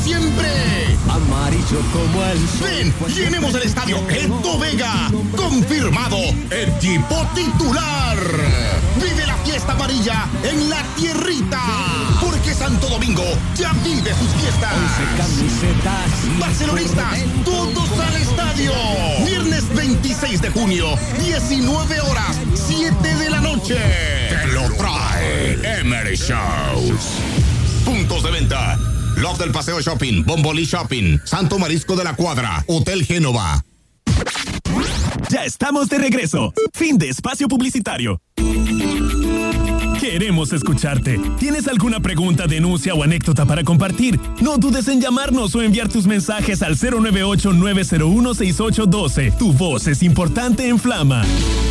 siempre. Amarillo como el sol. Ven, llenemos el estadio Eto Vega. Confirmado, equipo titular. Vive la fiesta amarilla en la tierrita. Porque Santo Domingo ya vive sus fiestas. 11 camisetas. Barcelonistas, todos al estadio. Viernes 26 de junio, 19 horas, 7 de la noche. Te lo trae Emery Shows. Puntos de venta: Love del Paseo Shopping, Bombolí Shopping, Santo Marisco de la Cuadra, Hotel Génova. Ya estamos de regreso. Fin de espacio publicitario. Queremos escucharte. ¿Tienes alguna pregunta, denuncia o anécdota para compartir? No dudes en llamarnos o enviar tus mensajes al 098-901-6812. Tu voz es importante en Flama.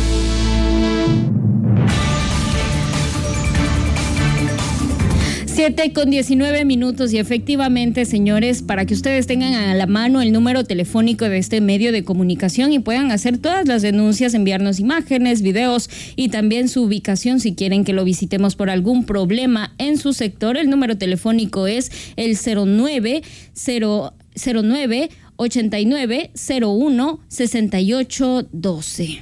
7:19 y efectivamente, señores, para que ustedes tengan a la mano el número telefónico de este medio de comunicación y puedan hacer todas las denuncias, enviarnos imágenes, videos y también su ubicación si quieren que lo visitemos por algún problema en su sector. El número telefónico es el 09-89-01-6812.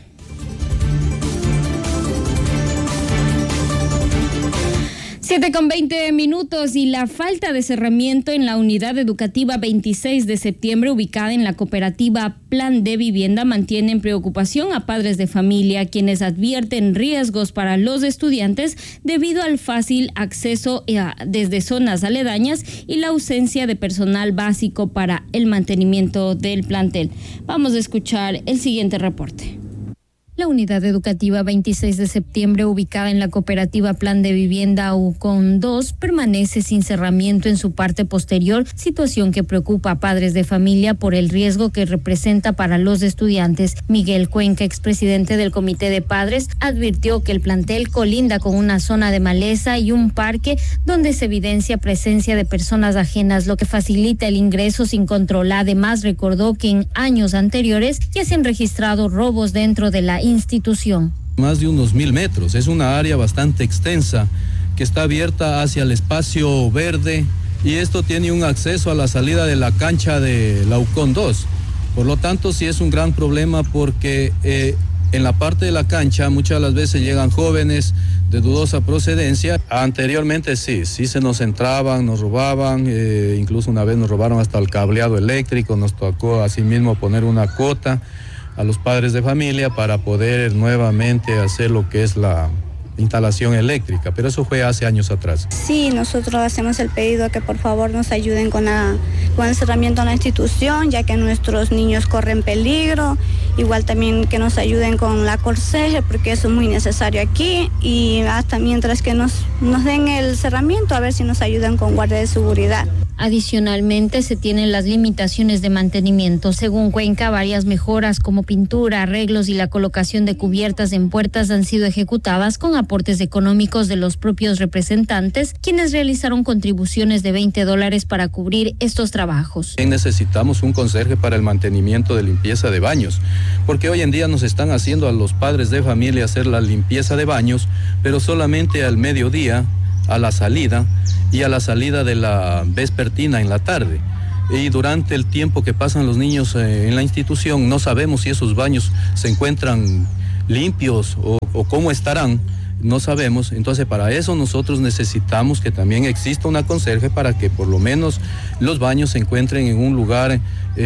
7:20 y la falta de cerramiento en la unidad educativa 26 de septiembre ubicada en la cooperativa Plan de Vivienda mantiene en preocupación a padres de familia, quienes advierten riesgos para los estudiantes debido al fácil acceso desde zonas aledañas y la ausencia de personal básico para el mantenimiento del plantel. Vamos a escuchar el siguiente reporte. La unidad educativa 26 de septiembre, ubicada en la cooperativa Plan de Vivienda UCON 2, permanece sin cerramiento en su parte posterior, situación que preocupa a padres de familia por el riesgo que representa para los estudiantes. Miguel Cuenca, expresidente del Comité de Padres, advirtió que el plantel colinda con una zona de maleza y un parque donde se evidencia presencia de personas ajenas, lo que facilita el ingreso sin control. Además, recordó que en años anteriores ya se han registrado robos dentro de la institución. Más de unos 1,000 metros, es una área bastante extensa que está abierta hacia el espacio verde y esto tiene un acceso a la salida de la cancha de la UCON 2. Por lo tanto, sí es un gran problema porque en la parte de la cancha muchas de las veces llegan jóvenes de dudosa procedencia. Anteriormente sí se nos entraban, nos robaban, incluso una vez nos robaron hasta el cableado eléctrico, nos tocó asimismo poner una cuota a los padres de familia para poder nuevamente hacer lo que es la instalación eléctrica, pero eso fue hace años atrás. Sí, nosotros hacemos el pedido a que por favor nos ayuden con el cerramiento de la institución, ya que nuestros niños corren peligro, igual también que nos ayuden con la conserje, porque eso es muy necesario aquí, y hasta mientras que nos den el cerramiento, a ver si nos ayudan con guardia de seguridad. Adicionalmente, se tienen las limitaciones de mantenimiento. Según Cuenca, varias mejoras como pintura, arreglos y la colocación de cubiertas en puertas han sido ejecutadas con aportes económicos de los propios representantes, quienes realizaron contribuciones de $20 para cubrir estos trabajos. Necesitamos un conserje para el mantenimiento de limpieza de baños, porque hoy en día nos están haciendo a los padres de familia hacer la limpieza de baños, pero solamente al mediodía, a la salida y a la salida de la vespertina en la tarde. Y durante el tiempo que pasan los niños en la institución no sabemos si esos baños se encuentran limpios o cómo estarán, no sabemos. Entonces para eso nosotros necesitamos que también exista una conserje para que por lo menos los baños se encuentren en un lugar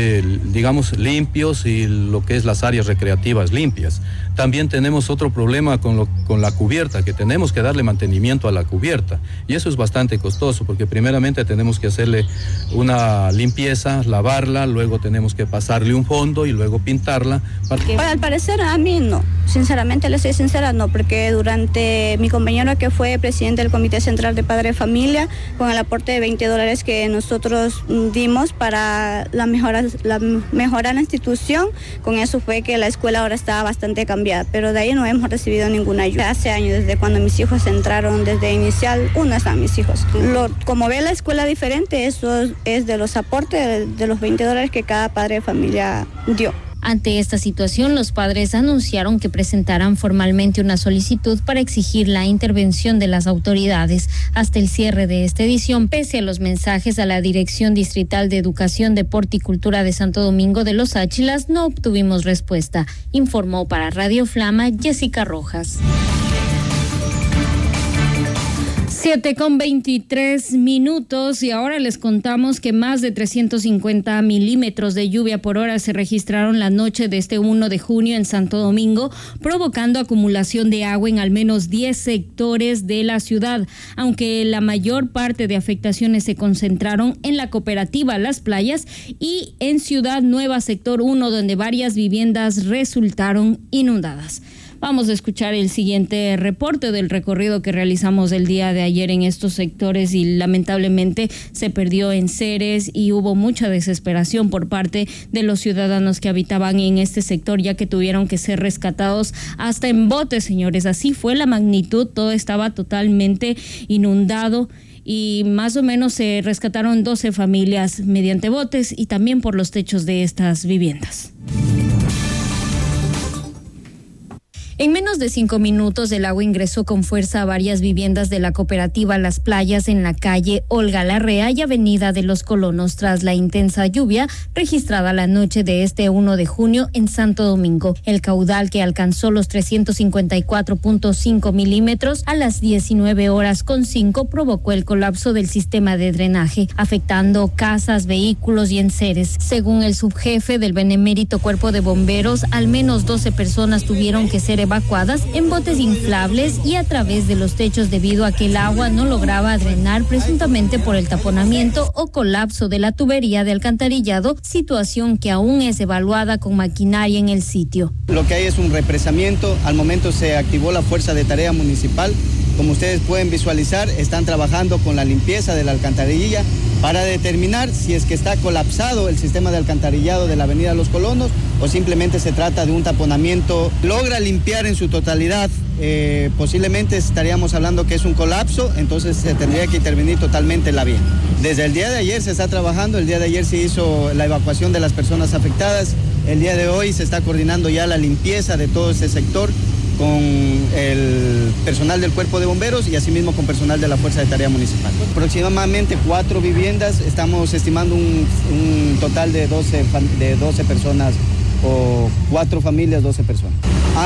digamos limpios y lo que es las áreas recreativas limpias. También tenemos otro problema con la cubierta, que tenemos que darle mantenimiento a la cubierta y eso es bastante costoso porque primeramente tenemos que hacerle una limpieza, lavarla, luego tenemos que pasarle un fondo y luego pintarla. Al parecer a mí no, sinceramente les soy sincera, no, porque durante mi compañero que fue presidente del Comité Central de Padre de Familia, con el aporte de $20 que nosotros dimos para la mejora en la institución, con eso fue que la escuela ahora está bastante cambiada, pero de ahí no hemos recibido ninguna ayuda. Hace años, desde cuando mis hijos entraron, desde inicial, uno están mis hijos. Como ve la escuela diferente, eso es de los aportes de los $20 que cada padre de familia dio. Ante esta situación, los padres anunciaron que presentarán formalmente una solicitud para exigir la intervención de las autoridades. Hasta el cierre de esta edición, pese a los mensajes a la Dirección Distrital de Educación, Deporte y Cultura de Santo Domingo de los Áchilas, no obtuvimos respuesta, informó para Radio Flama Jessica Rojas. 7:23 y ahora les contamos que más de 350 milímetros de lluvia por hora se registraron la noche de este 1 de junio en Santo Domingo, provocando acumulación de agua en al menos 10 sectores de la ciudad, aunque la mayor parte de afectaciones se concentraron en la cooperativa Las Playas y en Ciudad Nueva, sector 1, donde varias viviendas resultaron inundadas. Vamos a escuchar el siguiente reporte del recorrido que realizamos el día de ayer en estos sectores y lamentablemente se perdió enseres y hubo mucha desesperación por parte de los ciudadanos que habitaban en este sector, ya que tuvieron que ser rescatados hasta en botes, señores. Así fue la magnitud, todo estaba totalmente inundado y más o menos se rescataron 12 familias mediante botes y también por los techos de estas viviendas. En menos de 5 minutos, el agua ingresó con fuerza a varias viviendas de la cooperativa Las Playas en la calle Olga Larrea y avenida de los Colonos, tras la intensa lluvia registrada la noche de este 1 de junio en Santo Domingo. El caudal, que alcanzó los 354.5 milímetros a las 19:05, provocó el colapso del sistema de drenaje, afectando casas, vehículos y enseres. Según el subjefe del benemérito Cuerpo de Bomberos, al menos 12 personas tuvieron que ser evacuadas en botes inflables y a través de los techos debido a que el agua no lograba drenar, presuntamente por el taponamiento o colapso de la tubería de alcantarillado, situación que aún es evaluada con maquinaria en el sitio. Lo que hay es un represamiento. Al momento se activó la fuerza de tarea municipal. Como ustedes pueden visualizar, están trabajando con la limpieza de la alcantarilla para determinar si es que está colapsado el sistema de alcantarillado de la avenida Los Colonos o simplemente se trata de un taponamiento. Logra limpiar en su totalidad, posiblemente estaríamos hablando que es un colapso, entonces se tendría que intervenir totalmente la vía. Desde el día de ayer se está trabajando, el día de ayer se hizo la evacuación de las personas afectadas, el día de hoy se está coordinando ya la limpieza de todo ese sector con el personal del Cuerpo de Bomberos y asimismo con personal de la Fuerza de Tarea Municipal. Aproximadamente 4 viviendas, estamos estimando un total de 12 personas o 4 familias, 12 personas.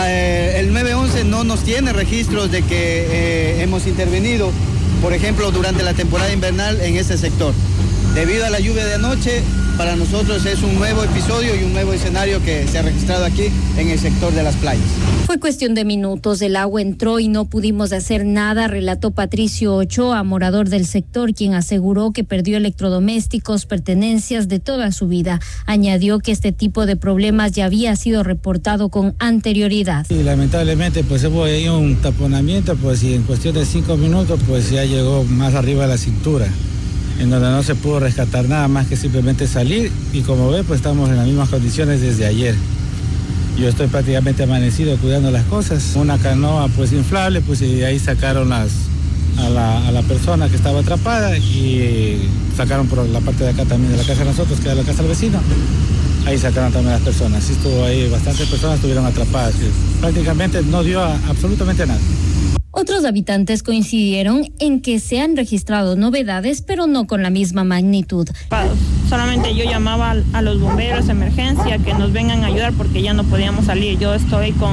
El 911 no nos tiene registros de que hemos intervenido, por ejemplo, durante la temporada invernal en este sector. Debido a la lluvia de anoche, para nosotros es un nuevo episodio y un nuevo escenario que se ha registrado aquí en el sector de Las Playas. Fue cuestión de minutos, el agua entró y no pudimos hacer nada, relató Patricio Ochoa, morador del sector, quien aseguró que perdió electrodomésticos, pertenencias de toda su vida. Añadió que este tipo de problemas ya había sido reportado con anterioridad. Y lamentablemente pues hubo ahí un taponamiento, pues y en cuestión de 5 minutos pues ya llegó más arriba de la cintura, en donde no se pudo rescatar nada más que simplemente salir y como ve pues estamos en las mismas condiciones desde ayer. Yo estoy prácticamente amanecido cuidando las cosas. Una canoa pues inflable, pues y ahí sacaron a la persona que estaba atrapada y sacaron por la parte de acá también de la casa de nosotros, que era la casa del vecino. Ahí sacaron también las personas. Sí, estuvo ahí, bastantes personas estuvieron atrapadas. Prácticamente no dio absolutamente nada. Otros habitantes coincidieron en que se han registrado novedades, pero no con la misma magnitud. Solamente yo llamaba a los bomberos de emergencia que nos vengan a ayudar porque ya no podíamos salir. Yo estoy con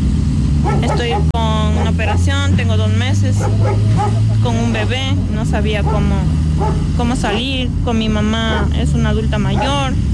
una operación, tengo 2 meses, con un bebé, no sabía cómo salir, con mi mamá, es una adulta mayor.